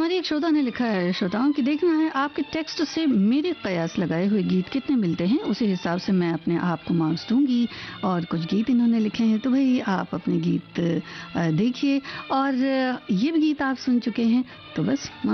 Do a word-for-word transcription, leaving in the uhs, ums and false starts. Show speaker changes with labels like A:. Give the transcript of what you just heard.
A: हमारे एक श्रोता ने लिखा है, श्रोताओं की देखना है आपके टेक्स्ट से मेरे कयास लगाए हुए गीत कितने मिलते हैं, उसी हिसाब से मैं अपने आप को मार्क्स दूंगी। और कुछ गीत इन्होंने लिखे हैं, तो भाई आप अपने गीत अ, देखिए। और अ, ये भी गीत आप सुन चुके हैं, तो बस